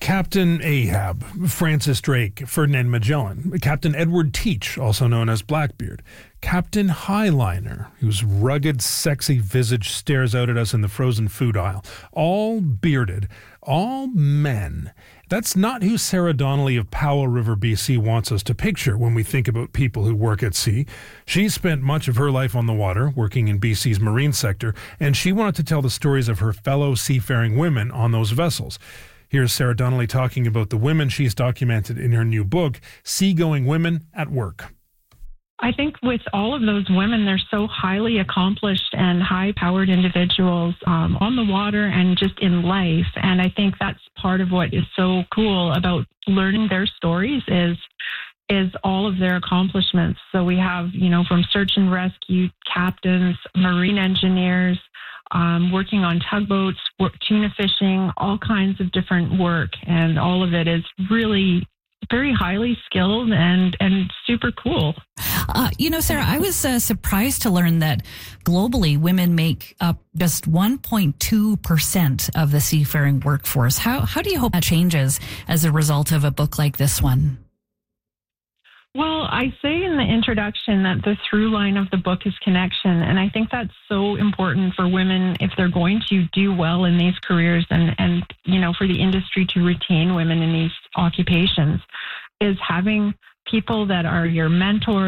Captain Ahab, Francis Drake, Ferdinand Magellan, Captain Edward Teach, also known as Blackbeard, Captain Highliner, whose rugged, sexy visage stares out at us in the frozen food aisle, all bearded, all men. That's not who Sarah Donnelly of Powell River, BC wants us to picture when we think about people who work at sea. She spent much of her life on the water, working in BC's marine sector, and she wanted to tell the stories of her fellow seafaring women on those vessels. Here's Sarah Donnelly talking about the women she's documented in her new book, Seagoing Women at Work. I think with all of those women, they're so highly accomplished and high-powered individuals on the water and just in life. And I think that's part of what is so cool about learning their stories is all of their accomplishments. So we have, from search and rescue captains, marine engineers, working on tugboats, tuna fishing, all kinds of different work. And all of it is really very highly skilled and super cool. Sarah, I was surprised to learn that globally women make up just 1.2% of the seafaring workforce. How do you hope that changes as a result of a book like this one? Well, I say in the introduction that the through line of the book is connection. And I think that's so important for women if they're going to do well in these careers and for the industry to retain women in these occupations, is having people that are your mentors,